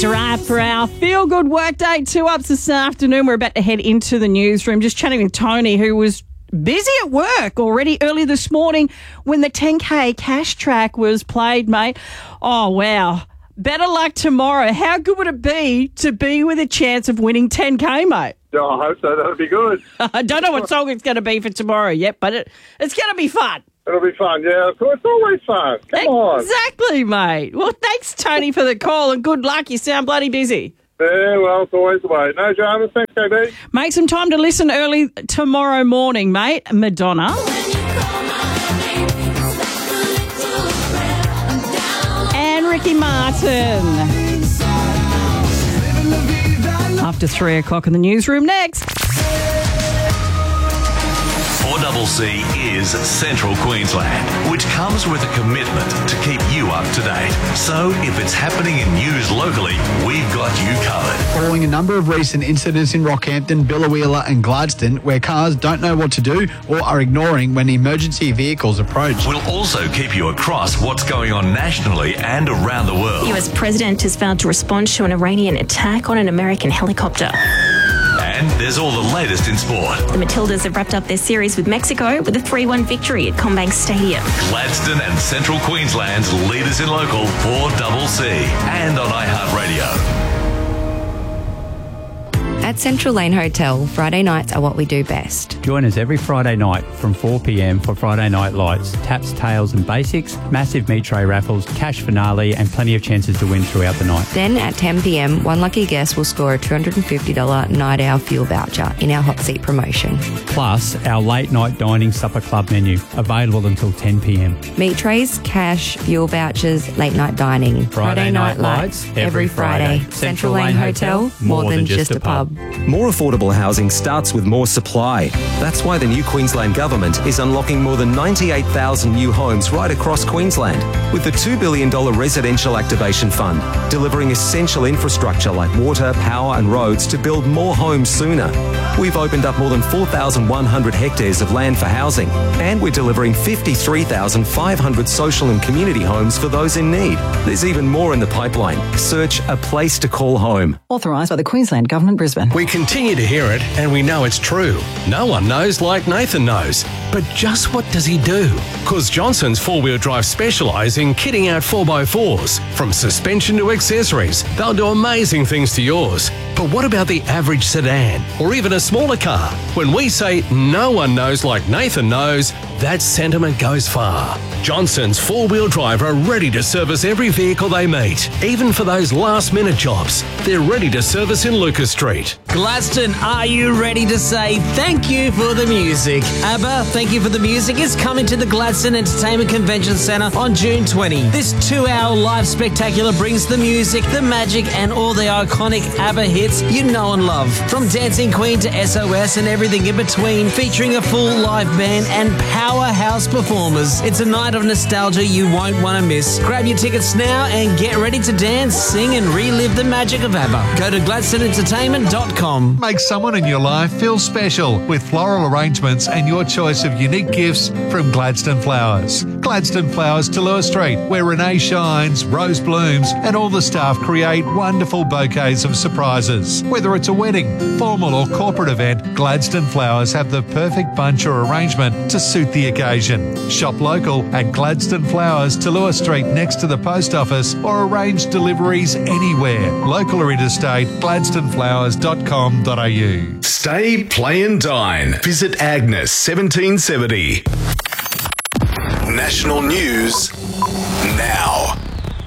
a wrap for our Feel Good Workday. 2 ups this afternoon. We're about to head into the newsroom. Just chatting with Tony, who was busy at work already early this morning when the 10K cash track was played, mate. Oh, wow. Better luck tomorrow. How good would it be to be with a chance of winning 10K, mate? Oh, I hope so. That'll be good. I don't know what song it's going to be for tomorrow yet, but it's going to be fun. It'll be fun, yeah. Of course, it's always fun. Come on. Exactly, mate. Well, thanks, Tony, for the call, and good luck. You sound bloody busy. Yeah, well, it's always the way. No dramas. Thanks, KB. Make some time to listen early tomorrow morning, mate. Madonna. And Ricky Martin. After 3 o'clock in the newsroom next. 4CC is Central Queensland, which comes with a commitment to keep you up to date. So if it's happening in news locally, we've got you covered. Following a number of recent incidents in Rockhampton, Biloela and Gladstone, where cars don't know what to do or are ignoring when emergency vehicles approach. We'll also keep you across what's going on nationally and around the world. The US president has vowed to respond to an Iranian attack on an American helicopter. And there's all the latest in sport. The Matildas have wrapped up their series with Mexico with a 3-1 victory at CommBank Stadium. Gladstone and Central Queensland's leaders in local 4CC and on iHeartRadio. At Central Lane Hotel, Friday nights are what we do best. Join us every Friday night from 4 p.m. for Friday Night Lights, taps, tails and basics, massive meat tray raffles, cash finale and plenty of chances to win throughout the night. Then at 10 p.m, one lucky guest will score a $250 night hour fuel voucher in our hot seat promotion. Plus, our late night dining supper club menu, available until 10 p.m. Meat trays, cash, fuel vouchers, late night dining. Friday Night Lights, every Friday. Central Lane Hotel, more than just a pub. More affordable housing starts with more supply. That's why the new Queensland Government is unlocking more than 98,000 new homes right across Queensland with the $2 billion Residential Activation Fund, delivering essential infrastructure like water, power and roads to build more homes sooner. We've opened up more than 4,100 hectares of land for housing, and we're delivering 53,500 social and community homes for those in need. There's even more in the pipeline. Search A Place to Call Home. Authorised by the Queensland Government, Brisbane. We continue to hear it, and we know it's true. No one knows like Nathan knows. But just what does he do? Because Johnson's 4-wheel drive specialise in kitting out 4x4s. From suspension to accessories, they'll do amazing things to yours. But what about the average sedan, or even a smaller car? When we say no one knows like Nathan knows, that sentiment goes far. Johnson's 4-wheel drive are ready to service every vehicle they meet, even for those last-minute jobs. They're ready to service in Lucas Street. Gladstone, are you ready to say thank you for the music? ABBA, Thank You for the Music is coming to the Gladstone Entertainment Convention Centre on June 20. This 2-hour live spectacular brings the music, the magic and all the iconic ABBA hits you know and love. From Dancing Queen to SOS and everything in between, featuring a full live band and powerhouse performers. It's a night of nostalgia you won't want to miss. Grab your tickets now and get ready to dance, sing and relive the magic of ABBA. Go to GladstoneEntertainment.com. Make someone in your life feel special with floral arrangements and your choice of unique gifts from Gladstone Flowers. Gladstone Flowers to Lewis Street, where Renee shines, Rose blooms, and all the staff create wonderful bouquets of surprises. Whether it's a wedding, formal or corporate event, Gladstone Flowers have the perfect bunch or arrangement to suit the occasion. Shop local at Gladstone Flowers to Lewis Street next to the post office, or arrange deliveries anywhere. Local or interstate, gladstoneflowers.com.au. Stay, play and dine. Visit Agnes 1770. National news now.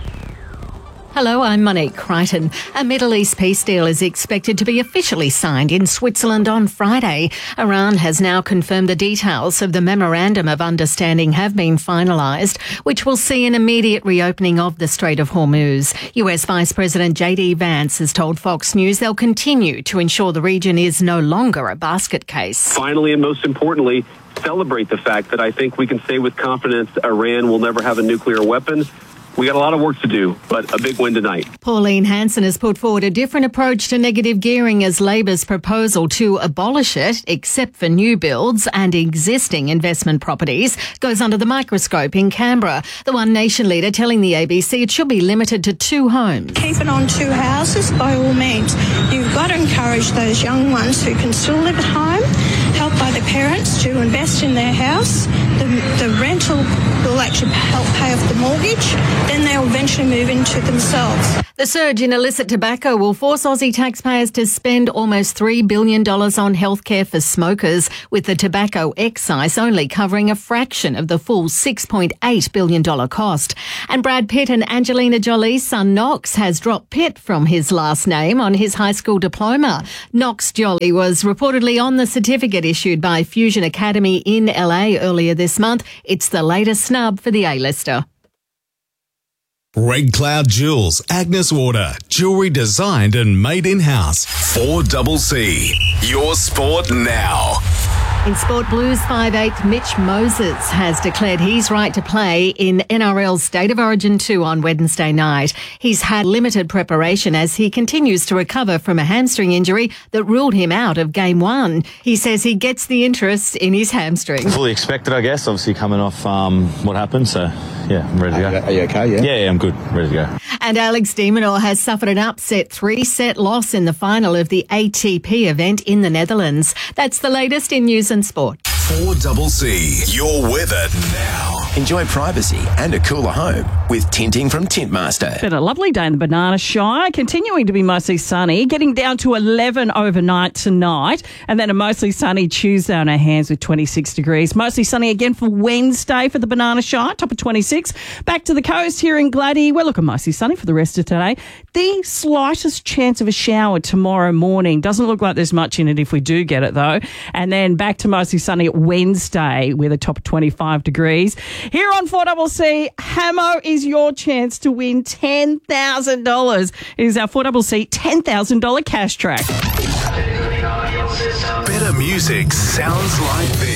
Hello, I'm Monique Crichton. A Middle East peace deal is expected to be officially signed in Switzerland on Friday. Iran has now confirmed the details of the Memorandum of Understanding have been finalised, which will see an immediate reopening of the Strait of Hormuz. US Vice President J.D. Vance has told Fox News they'll continue to ensure the region is no longer a basket case. Finally, and most importantly, celebrate the fact that I think we can say with confidence Iran will never have a nuclear weapon. We got a lot of work to do, but a big win tonight. Pauline Hanson has put forward a different approach to negative gearing as Labor's proposal to abolish it, except for new builds and existing investment properties, goes under the microscope in Canberra. The One Nation leader telling the ABC it should be limited to 2 homes. Keep it on 2 houses by all means. You've got to encourage those young ones who can still live at home, helped by the parents to invest in their house. The rental will actually help pay off the mortgage. Then they'll eventually move into themselves. The surge in illicit tobacco will force Aussie taxpayers to spend almost $3 billion on healthcare for smokers, with the tobacco excise only covering a fraction of the full $6.8 billion cost. And Brad Pitt and Angelina Jolie's son Knox has dropped Pitt from his last name on his high school diploma. Knox Jolie was reportedly on the certificate issued by Fusion Academy in LA earlier this month. It's the latest snub for the A-lister. Red Cloud Jewels, Agnes Water, jewellery designed and made in-house. 4CC, your sport now. In sport, Blues 5'8" Mitch Moses has declared he's right to play in NRL's State of Origin 2 on Wednesday night. He's had limited preparation as he continues to recover from a hamstring injury that ruled him out of Game 1. He says he gets the interest in his hamstring. Fully expected, I guess, obviously coming off what happened, so yeah, I'm ready to go. Are you okay, yeah? Yeah, I'm good, ready to go. And Alex de Minaur has suffered an upset 3-set loss in the final of the ATP event in the Netherlands. That's the latest in news and sport. 4CC, your weather now. Enjoy privacy and a cooler home with tinting from Tintmaster. Been a lovely day in the Banana Shire, continuing to be mostly sunny, getting down to 11 overnight tonight, and then a mostly sunny Tuesday on our hands with 26 degrees. Mostly sunny again for Wednesday for the Banana Shire, top of 26. Back to the coast here in Gladdy, we're looking mostly sunny for the rest of today. The slightest chance of a shower tomorrow morning. Doesn't look like there's much in it if we do get it though. And then back to mostly sunny Wednesday with a top of 25 degrees. Here on 4CC, Hamo is your chance to win $10,000. It is our 4CC $10,000 cash track. Better music sounds like this.